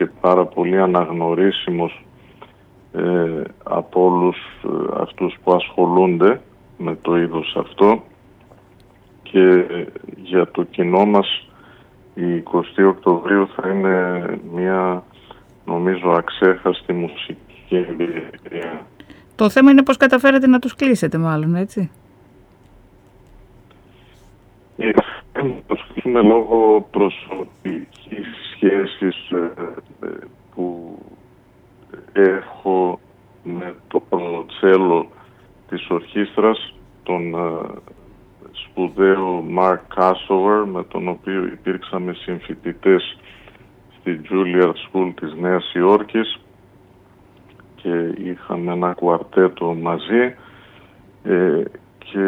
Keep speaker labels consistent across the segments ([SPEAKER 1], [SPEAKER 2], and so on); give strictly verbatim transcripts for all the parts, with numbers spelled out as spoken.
[SPEAKER 1] και πάρα πολύ αναγνωρίσιμος ε, από όλους ε, αυτούς που ασχολούνται με το είδος αυτό, και ε, για το κοινό μας η εικοστή Οκτωβρίου θα είναι μια, νομίζω, αξέχαστη μουσική εμπειρία.
[SPEAKER 2] Το θέμα είναι πώς καταφέρατε να τους κλείσετε, μάλλον, έτσι.
[SPEAKER 1] Είναι λόγω προσωπικής σχέσης που έχω με το τσέλο της ορχήστρας, τον σπουδαίο Mark Kassover, με τον οποίο υπήρξαμε συμφοιτητές στη Juilliard School της Νέας Υόρκης και είχαμε ένα κουαρτέτο μαζί, ε, και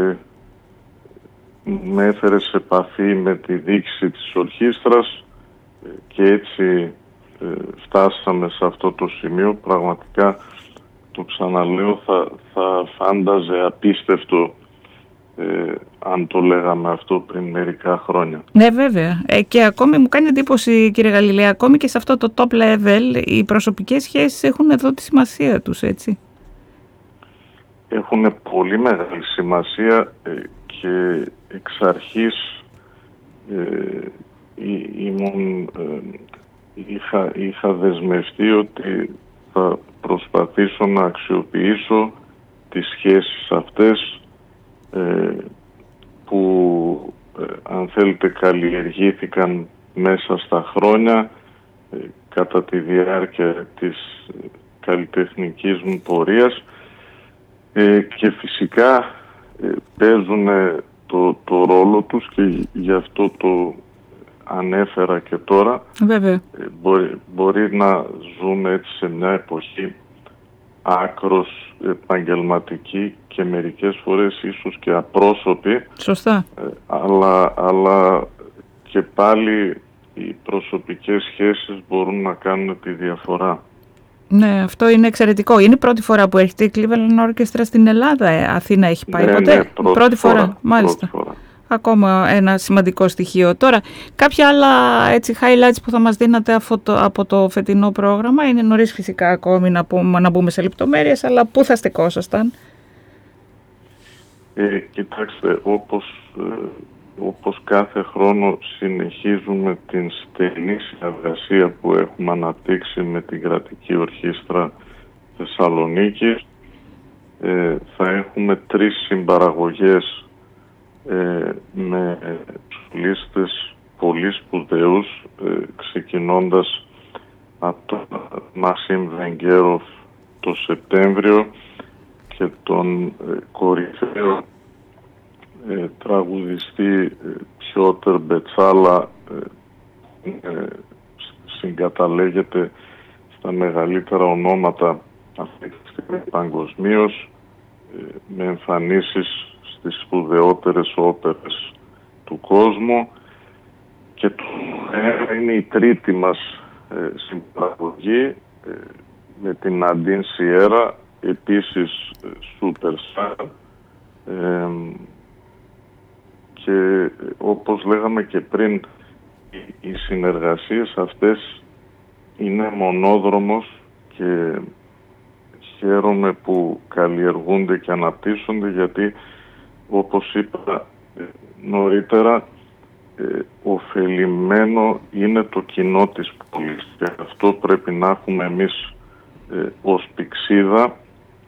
[SPEAKER 1] με έφερε σε επαφή με τη διοίκηση της ορχήστρας, και έτσι ε, φτάσαμε σε αυτό το σημείο. Πραγματικά, το ξαναλέω, θα, θα φάνταζε απίστευτο ε, αν το λέγαμε αυτό πριν μερικά χρόνια.
[SPEAKER 2] Ναι, βέβαια. Ε, και ακόμη μου κάνει εντύπωση, κύριε Γαλιλαία, ακόμη και σε αυτό το top level οι προσωπικές σχέσεις έχουν εδώ τη σημασία τους, έτσι.
[SPEAKER 1] Έχουν πολύ μεγάλη σημασία, ε, και εξ αρχής ε, ήμουν, ε, είχα, είχα δεσμευτεί ότι θα προσπαθήσω να αξιοποιήσω τις σχέσεις αυτές ε, που ε, αν θέλετε καλλιεργήθηκαν μέσα στα χρόνια, ε, κατά τη διάρκεια της ε, καλλιτεχνικής μου πορείας, ε, και φυσικά ε, παίζουν το, το ρόλο τους, και γι' αυτό το ανέφερα και τώρα.
[SPEAKER 2] Βέβαια.
[SPEAKER 1] Ε, μπορεί, μπορεί να ζούμε έτσι σε μια εποχή άκρος επαγγελματική και μερικές φορές ίσως και απρόσωπη.
[SPEAKER 2] Σωστά.
[SPEAKER 1] Ε, αλλά, αλλά και πάλι οι προσωπικές σχέσεις μπορούν να κάνουν τη διαφορά.
[SPEAKER 2] Ναι, αυτό είναι εξαιρετικό. Είναι η πρώτη φορά που έρχεται η Cleveland Orchestra στην Ελλάδα. Ε, Αθήνα έχει πάει
[SPEAKER 1] ναι,
[SPEAKER 2] ποτέ?
[SPEAKER 1] Ναι, πρώτη,
[SPEAKER 2] πρώτη φορά,
[SPEAKER 1] φορά,
[SPEAKER 2] μάλιστα.
[SPEAKER 1] Πρώτη φορά.
[SPEAKER 2] Ακόμα ένα σημαντικό στοιχείο. Τώρα, κάποια άλλα έτσι, highlights που θα μας δίνατε από το, από το φετινό πρόγραμμα? Είναι νωρίς φυσικά ακόμη να, πούμε, να μπούμε σε λεπτομέρειες, αλλά πού θα στεκόσασταν?
[SPEAKER 1] Ε, κοιτάξτε, όπως, ε, όπως κάθε χρόνο συνεχίζουμε την στενή συνεργασία που έχουμε αναπτύξει με την Κρατική Ορχήστρα Θεσσαλονίκης. Ε, θα έχουμε τρεις συμπαραγωγές ε, με λίστες πολύ σπουδαίους, ε, ξεκινώντας από τον Μασίμ Βενγκέροφ το Σεπτέμβριο και τον ε, κορυφαίο ε, τραγουδιστή ε, Πιότρ Μπετσάλα, ε, ε, συγκαταλέγεται στα μεγαλύτερα ονόματα αυτή τη στιγμή παγκοσμίως, ε, με εμφανίσεις στις σπουδαιότερες όπερες του κόσμου, και το είναι η τρίτη μας ε, συμπαραγωγή ε, με την Ναντίν Σιέρα, επίσης superstar, ε, και όπως λέγαμε και πριν, οι, οι συνεργασίες αυτές είναι μονόδρομος, και χαίρομαι που καλλιεργούνται και αναπτύσσονται, γιατί όπως είπα ε, νωρίτερα, ε, ωφελημένο είναι το κοινό της πόλης, και αυτό πρέπει να έχουμε εμείς ε, ως πηξίδα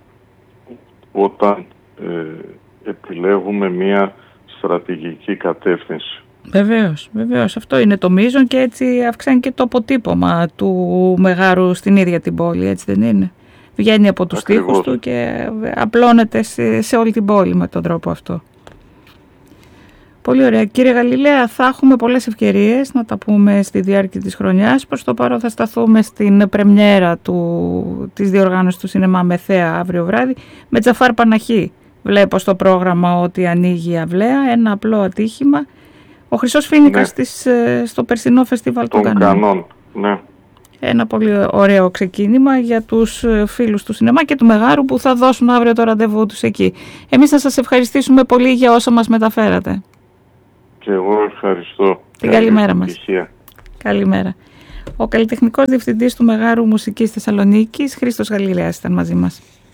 [SPEAKER 1] όταν ε, επιλέγουμε μία στρατηγική κατεύθυνση.
[SPEAKER 2] Βεβαίως, βεβαίως. Αυτό είναι το μείζον, και έτσι αυξάνει και το αποτύπωμα του Μεγάρου στην ίδια την πόλη, έτσι δεν είναι? Βγαίνει από τους τοίχους του και απλώνεται σε, σε όλη την πόλη με τον τρόπο αυτό. Πολύ ωραία. Κύριε Γαλιλαία, θα έχουμε πολλές ευκαιρίες να τα πούμε στη διάρκεια της χρονιάς. Προς το παρόν θα σταθούμε στην πρεμιέρα του, της διοργάνωσης του Σινεμά Μεθέα αύριο βράδυ με Τζαφάρ Παναχή. Βλέπω στο πρόγραμμα ότι ανοίγει η αυλαία, ένα απλό ατύχημα. Ο Χρυσός Φοίνικας, ναι, της, στο περσινό φεστιβάλ των Κανών.
[SPEAKER 1] Ναι.
[SPEAKER 2] Ένα πολύ ωραίο ξεκίνημα για τους φίλους του σινεμά και του Μεγάρου που θα δώσουν αύριο το ραντεβού τους εκεί. Εμείς θα σας ευχαριστήσουμε πολύ για όσα μας μεταφέρατε.
[SPEAKER 1] Και εγώ ευχαριστώ.
[SPEAKER 2] Την καλημέρα μας. Καλημέρα. Ο καλλιτεχνικός διευθυντής του Μεγάρου Μουσικής Θεσσαλονίκης, Χρήστος Γαλιλέας, ήταν μαζί μας.